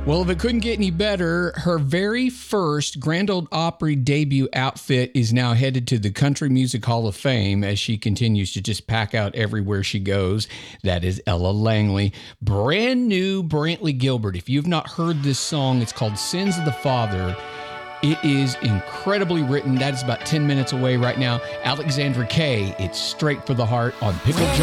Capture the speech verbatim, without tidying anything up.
Well, if it couldn't get any better, her very first Grand Ole Opry debut outfit is now headed to the Country Music Hall of Fame as she continues to just pack out everywhere she goes. That is Ella Langley. Brand new Brantley Gilbert. If you've not heard this song, it's called Sins of the Father. It is incredibly written. That is about ten minutes away right now. Alexandra Kay, it's straight for the heart on Pickle Jar.